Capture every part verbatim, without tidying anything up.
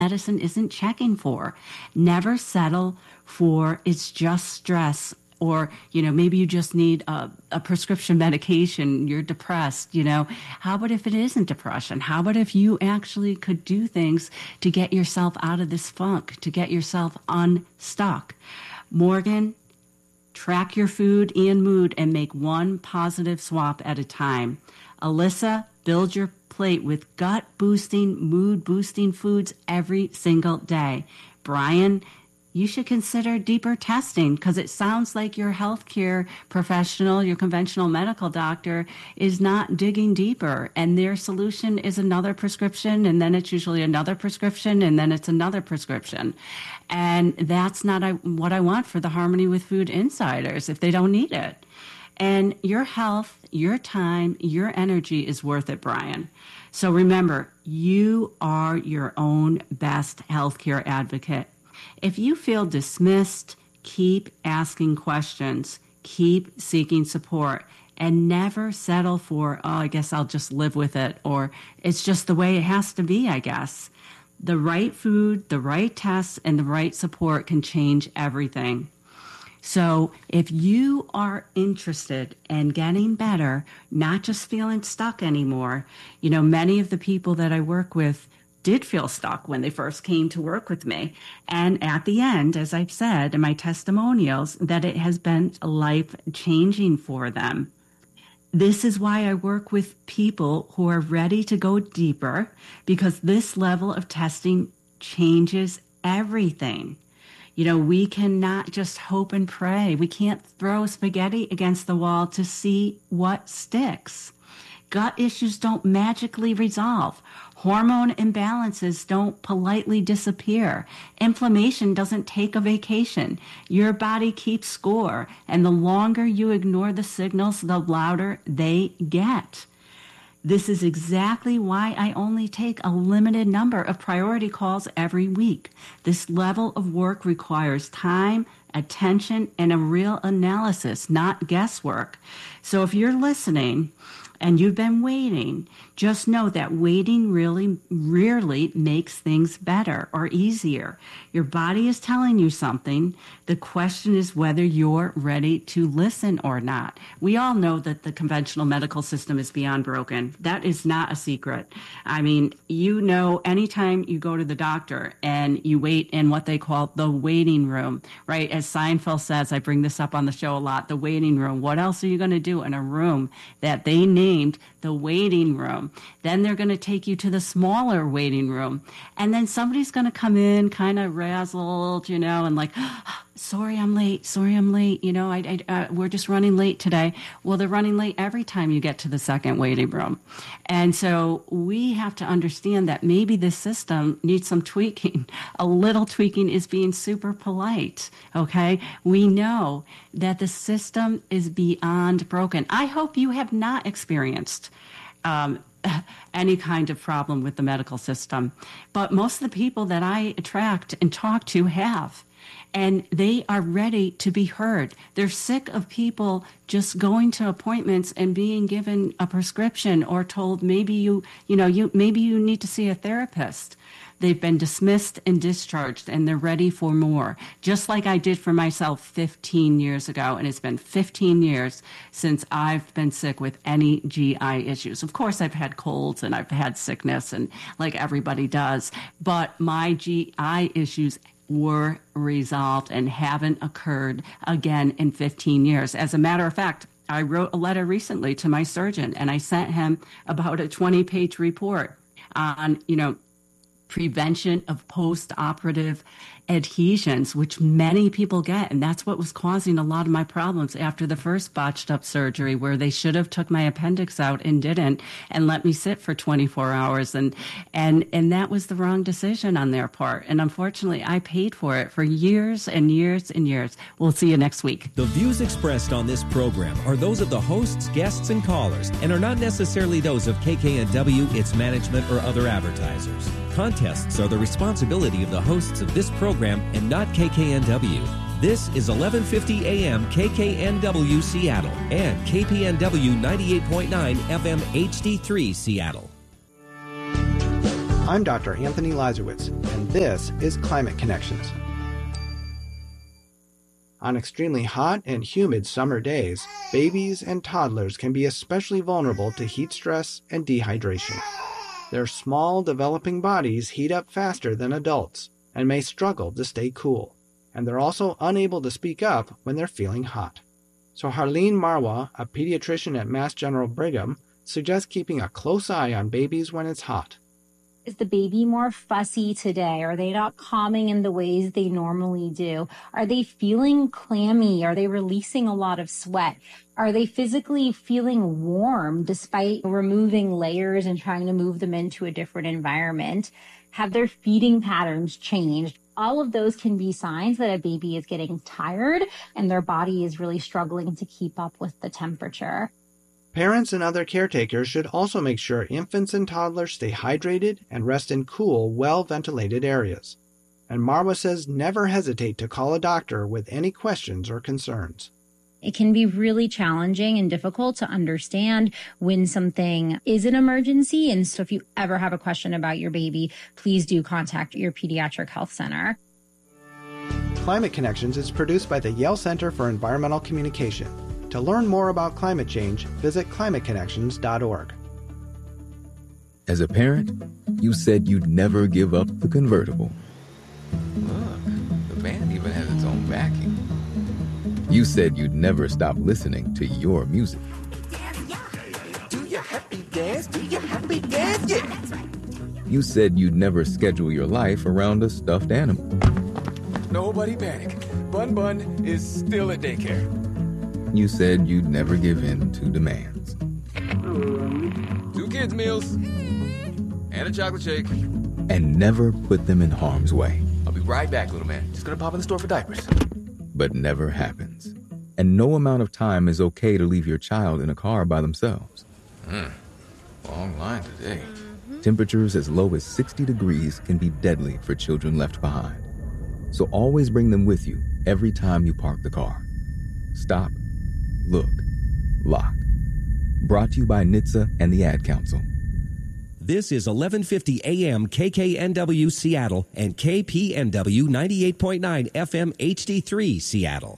medicine isn't checking for. Never settle for it's just stress, or, you know, maybe you just need a, a prescription medication, you're depressed, you know. How about if it isn't depression? How about if you actually could do things to get yourself out of this funk, to get yourself unstuck? Morgan, track your food and mood and make one positive swap at a time. Alyssa, build your plate with gut-boosting, mood-boosting foods every single day. Brian, you should consider deeper testing, because it sounds like your healthcare professional, your conventional medical doctor, is not digging deeper, and their solution is another prescription, and then it's usually another prescription, and then it's another prescription. And that's not what I want for the Harmony with Food insiders if they don't need it. And your health, your time, your energy is worth it, Brian. So remember, you are your own best healthcare advocate. If you feel dismissed, keep asking questions, keep seeking support, and never settle for, oh, I guess I'll just live with it, or it's just the way it has to be, I guess. The right food, the right tests, and the right support can change everything. So if you are interested in getting better, not just feeling stuck anymore, you know, many of the people that I work with did feel stuck when they first came to work with me. And at the end, as I've said in my testimonials, that it has been life-changing for them. This is why I work with people who are ready to go deeper, because this level of testing changes everything. You know, we cannot just hope and pray. We can't throw spaghetti against the wall to see what sticks. Gut issues don't magically resolve. Hormone imbalances don't politely disappear. Inflammation doesn't take a vacation. Your body keeps score, and the longer you ignore the signals, the louder they get. This is exactly why I only take a limited number of priority calls every week. This level of work requires time, attention, and a real analysis, not guesswork. So if you're listening and you've been waiting, just know that waiting really rarely makes things better or easier. Your body is telling you something. The question is whether you're ready to listen or not. We all know that the conventional medical system is beyond broken. That is not a secret. I mean, you know, anytime you go to the doctor and you wait in what they call the waiting room, right? As Seinfeld says, I bring this up on the show a lot, the waiting room. What else are you going to do in a room that they named the waiting room? Then they're going to take you to the smaller waiting room. And then somebody's going to come in kind of razzled, you know, and like, oh, sorry, I'm late. Sorry, I'm late. You know, I, I, uh, we're just running late today. Well, they're running late every time you get to the second waiting room. And so we have to understand that maybe this system needs some tweaking. A little tweaking is being super polite, okay? We know that the system is beyond broken. I hope you have not experienced um, any kind of problem with the medical system. But most of the people that I attract and talk to have. And they are ready to be heard. They're sick of people just going to appointments and being given a prescription or told maybe you, you know, you maybe you need to see a therapist. They've been dismissed and discharged, and they're ready for more, just like I did for myself fifteen years ago. And it's been fifteen years since I've been sick with any G I issues. Of course, I've had colds and I've had sickness, and like everybody does, but my G I issues were resolved and haven't occurred again in fifteen years. As a matter of fact, I wrote a letter recently to my surgeon, and I sent him about a twenty-page report on, you know, prevention of post-operative adhesions, which many people get. And that's what was causing a lot of my problems after the first botched up surgery, where they should have took my appendix out and didn't, and let me sit for twenty-four hours. And, and, and that was the wrong decision on their part. And unfortunately, I paid for it for years and years and years. We'll see you next week. The views expressed on this program are those of the hosts, guests, and callers, and are not necessarily those of K K N W, its management, or other advertisers. Contests are the responsibility of the hosts of this program and not K K N W. This is eleven fifty A M K K N W Seattle and K P N W ninety-eight point nine F M H D three Seattle. I'm Doctor Anthony Lazarowitz, and this is Climate Connections. On extremely hot and humid summer days, babies and toddlers can be especially vulnerable to heat stress and dehydration. Their small, developing bodies heat up faster than adults and may struggle to stay cool, and they're also unable to speak up when they're feeling hot. So Harleen Marwa, a pediatrician at Mass General Brigham, suggests keeping a close eye on babies when it's hot. Is the baby more fussy today? Are they not calming in the ways they normally do? Are they feeling clammy? Are they releasing a lot of sweat? Are they physically feeling warm despite removing layers and trying to move them into a different environment? Have their feeding patterns changed? All of those can be signs that a baby is getting tired and their body is really struggling to keep up with the temperature. Parents and other caretakers should also make sure infants and toddlers stay hydrated and rest in cool, well-ventilated areas. And Marwa says never hesitate to call a doctor with any questions or concerns. It can be really challenging and difficult to understand when something is an emergency. And so if you ever have a question about your baby, please do contact your pediatric health center. Climate Connections is produced by the Yale Center for Environmental Communication. To learn more about climate change, visit climate connections dot org. As a parent, you said you'd never give up the convertible. Look, the band even has its own backing. You said you'd never stop listening to your music. Do your happy dance, do your happy dance, yeah. You said you'd never schedule your life around a stuffed animal. Nobody panic. Bun Bun is still at daycare. You said you'd never give in to demands. Two kids' meals and a chocolate shake. And never put them in harm's way. I'll be right back, little man. Just gonna pop in the store for diapers. But never happens. And no amount of time is okay to leave your child in a car by themselves. Hmm. Long line today. Temperatures as low as sixty degrees can be deadly for children left behind. So always bring them with you every time you park the car. Stop. Look. Lock. Brought to you by N H T S A and the Ad Council. This is eleven fifty A M K K N W Seattle and K P N W ninety-eight point nine F M H D three Seattle.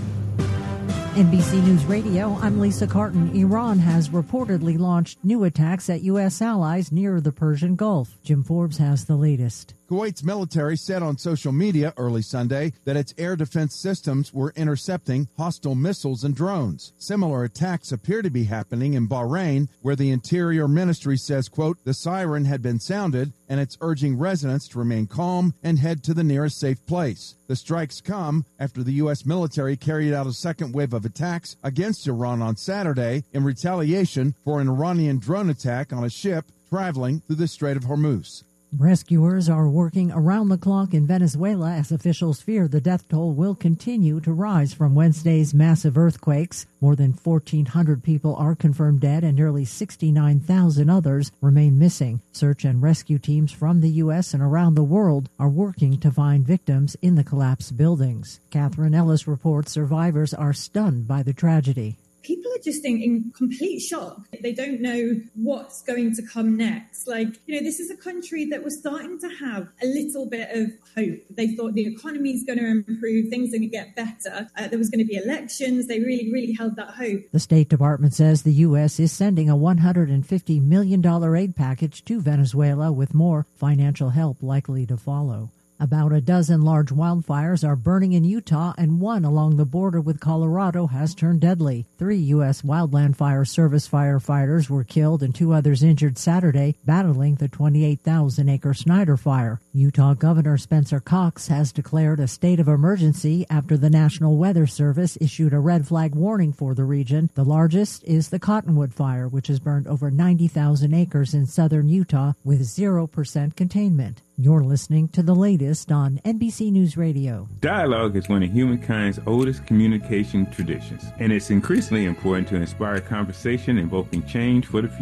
N B C News Radio, I'm Lisa Carton. Iran has reportedly launched new attacks at U S allies near the Persian Gulf. Jim Forbes has the latest. Kuwait's military said on social media early Sunday that its air defense systems were intercepting hostile missiles and drones. Similar attacks appear to be happening in Bahrain, where the Interior Ministry says, quote, the siren had been sounded and it's urging residents to remain calm and head to the nearest safe place. The strikes come after the U S military carried out a second wave of attacks against Iran on Saturday in retaliation for an Iranian drone attack on a ship traveling through the Strait of Hormuz. Rescuers are working around the clock in Venezuela as officials fear the death toll will continue to rise from Wednesday's massive earthquakes. More than fourteen hundred people are confirmed dead and nearly sixty-nine thousand others remain missing. Search and rescue teams from the U S and around the world are working to find victims in the collapsed buildings. Catherine Ellis reports survivors are stunned by the tragedy. People are just in, in complete shock. They don't know what's going to come next. Like, you know, this is a country that was starting to have a little bit of hope. They thought the economy is going to improve, things are going to get better. Uh, there was going to be elections. They really, really held that hope. The State Department says the U S is sending a one hundred fifty million dollars aid package to Venezuela, with more financial help likely to follow. About a dozen large wildfires are burning in Utah, and one along the border with Colorado has turned deadly. Three U S Wildland Fire Service firefighters were killed and two others injured Saturday, battling the twenty-eight thousand acre Snyder Fire. Utah Governor Spencer Cox has declared a state of emergency after the National Weather Service issued a red flag warning for the region. The largest is the Cottonwood Fire, which has burned over ninety thousand acres in southern Utah with zero percent containment. You're listening to the latest on N B C News Radio. Dialogue is one of humankind's oldest communication traditions, and it's increasingly important to inspire conversation invoking change for the future.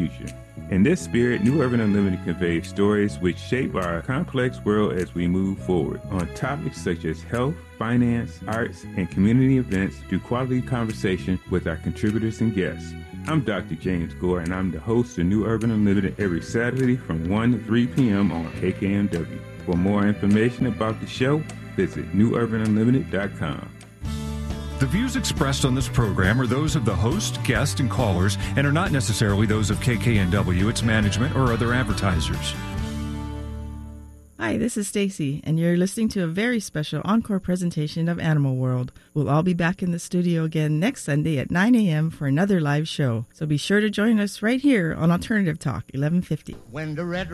In this spirit, New Urban Unlimited conveys stories which shape our complex world as we move forward on topics such as health, finance, arts, and community events through quality conversation with our contributors and guests. I'm Doctor James Gore, and I'm the host of New Urban Unlimited every Saturday from one to three p.m. on K K N W. For more information about the show, visit new urban unlimited dot com. The views expressed on this program are those of the host, guest, and callers, and are not necessarily those of K K N W, its management, or other advertisers. Hi, this is Stacy, and you're listening to a very special encore presentation of Animal World. We'll all be back in the studio again next Sunday at nine a.m. for another live show. So be sure to join us right here on Alternative Talk, eleven fifty. When the red